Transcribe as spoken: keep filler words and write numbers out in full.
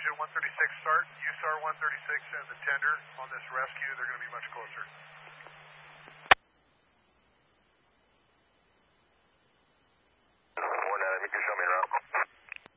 Jet one thirty-six start. U S A R one thirty-six and the tender on this rescue, they're going to be much closer.